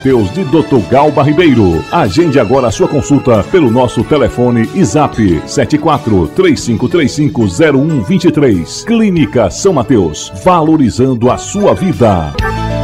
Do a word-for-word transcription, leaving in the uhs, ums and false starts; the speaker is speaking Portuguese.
Deus de doutor Galba Ribeiro. Agende agora a sua consulta pelo nosso telefone e zap sete quatro três cinco três cinco zero um dois três. Clínica São Mateus, valorizando a sua vida.